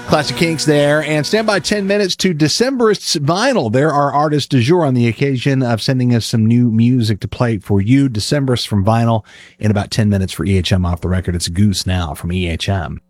Classic Kinks there, and stand by 10 minutes to Decemberists Vinyl. They're our artist du jour on the occasion of sending us some new music to play for you. Decemberists from Vinyl in about 10 minutes for EHM Off the Record. It's Goose now from EHM.